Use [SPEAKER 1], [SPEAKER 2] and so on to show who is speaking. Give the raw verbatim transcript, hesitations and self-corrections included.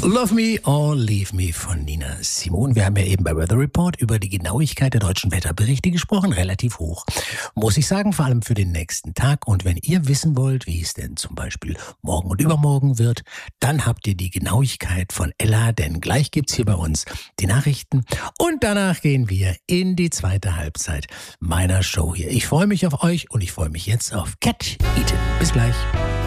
[SPEAKER 1] Love Me or Leave Me von Nina Simone. Wir haben ja eben bei Weather Report über die Genauigkeit der deutschen Wetterberichte gesprochen, relativ hoch. Muss ich sagen, vor allem für den nächsten Tag. Und wenn ihr wissen wollt, wie es denn zum Beispiel morgen und übermorgen wird, dann habt ihr die Genauigkeit von Ella, denn gleich gibt's hier bei uns die Nachrichten. Und danach gehen wir in die zweite Halbzeit meiner Show hier. Ich freue mich auf euch und ich freue mich jetzt auf Cat Eaton. Bis gleich.